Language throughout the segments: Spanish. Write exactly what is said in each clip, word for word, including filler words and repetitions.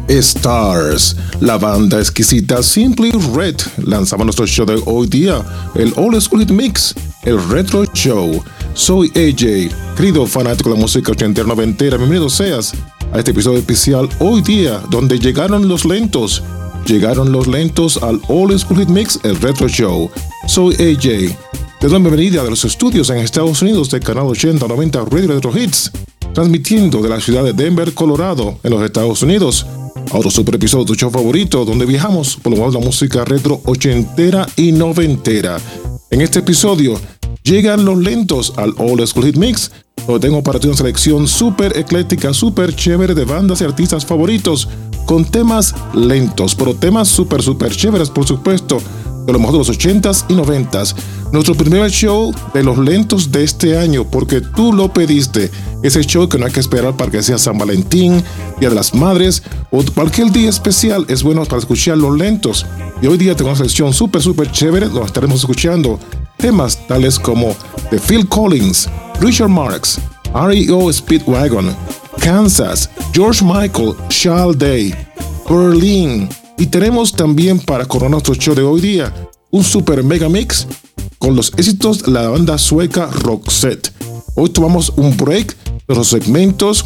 Stars, la banda exquisita Simply Red lanzaba nuestro show de hoy día, el Old School Hit Mix, el Retro Show. Soy A J, querido fanático de la música ochentera noventera, bienvenido seas a este episodio especial hoy día, donde llegaron los lentos, llegaron los lentos al Old School Hit Mix, el Retro Show. Soy A J, te doy la bienvenida de los estudios en Estados Unidos de Canal ochenta noventa Radio Retro Hits, transmitiendo de la ciudad de Denver, Colorado, en los Estados Unidos, a otro super episodio de tu show favorito, donde viajamos por lo mejor de la música retro ochentera y noventera. En este episodio llegan los lentos al Old School Hit Mix, donde tengo para ti una selección súper ecléctica, súper chévere de bandas y artistas favoritos, con temas lentos, pero temas súper, súper chéveres, por supuesto, de lo mejor de los ochentas y noventas. Nuestro primer show de los lentos de este año, porque tú lo pediste. Ese show que no hay que esperar para que sea San Valentín, Día de las Madres o cualquier día especial, es bueno para escuchar los lentos. Y hoy día tengo una selección súper, súper chévere, donde estaremos escuchando temas tales como de Phil Collins, Richard Marx, R E O Speedwagon, Kansas, George Michael, Charles Day, Berlin. Y tenemos también para coronar nuestro show de hoy día un super mega mix con los éxitos de la banda sueca Roxette. Hoy tomamos un break de los segmentos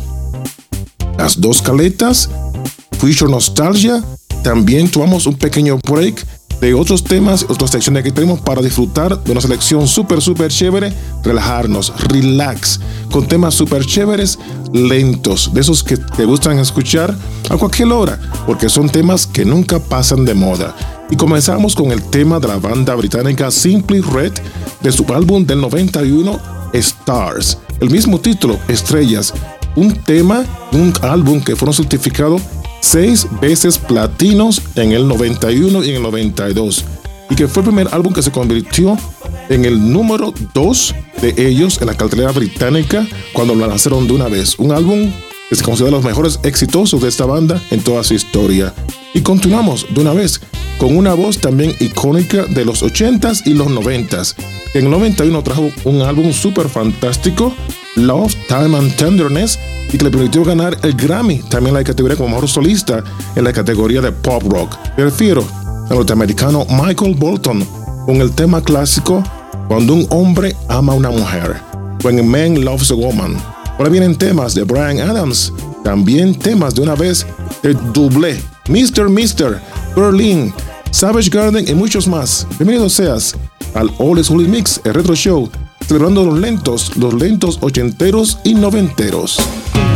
Las Dos Caletas, Future Nostalgia. También tomamos un pequeño break de otros temas, otras secciones que tenemos para disfrutar de una selección súper, súper chévere, relajarnos, relax, con temas súper chéveres, lentos, de esos que te gustan escuchar a cualquier hora, porque son temas que nunca pasan de moda. Y comenzamos con el tema de la banda británica Simply Red, de su álbum del noventa y uno, Stars. El mismo título, Estrellas, un tema, un álbum que fueron certificados seis veces platinos en el noventa y uno y en el noventa y dos, y que fue el primer álbum que se convirtió en el número dos de ellos en la cartelera británica cuando lo lanzaron de una vez. Un álbum que se considera los mejores exitosos de esta banda en toda su historia. Y continuamos de una vez con una voz también icónica de los ochentas y los noventas. En el noventa y uno trajo un álbum súper fantástico, Love, Time and Tenderness, y que le permitió ganar el Grammy, también en la categoría como mejor solista, en la categoría de pop rock. Me refiero al norteamericano Michael Bolton con el tema clásico Cuando un hombre ama a una mujer, When a Man Loves a Woman. Ahora vienen temas de Bryan Adams, también temas de una vez de Double, mister mister, Berlin, Savage Garden y muchos más. Bienvenido seas al Old School Mix, el Retro Show, celebrando los lentos, los lentos ochenteros y noventeros.